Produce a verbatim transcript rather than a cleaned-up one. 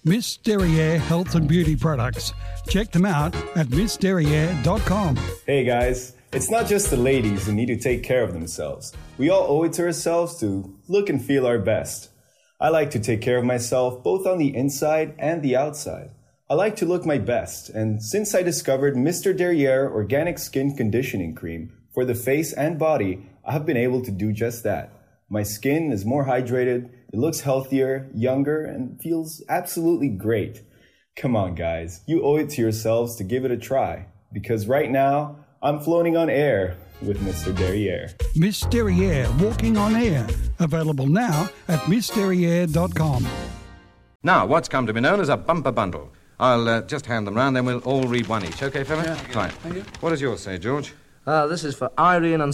Miss Derriere Health and Beauty Products. Check them out at miss derriere dot com. Hey guys, it's not just the ladies who need to take care of themselves. We all owe it to ourselves to look and feel our best. I like to take care of myself both on the inside and the outside. I like to look my best, and since I discovered Mister Derriere Organic Skin Conditioning Cream for the face and body, I have been able to do just that. My skin is more hydrated, it looks healthier, younger, and feels absolutely great. Come on, guys, you owe it to yourselves to give it a try, because right now, I'm floating on air with Mister Derriere. Miss Derriere Walking on Air. Available now at miss derriere dot com. Now, what's come to be known as a bumper bundle. I'll uh, just hand them round, then we'll all read one each. Okay, fella? Yeah. Right. Thank you. What does yours say, George? Uh, this is for Irene and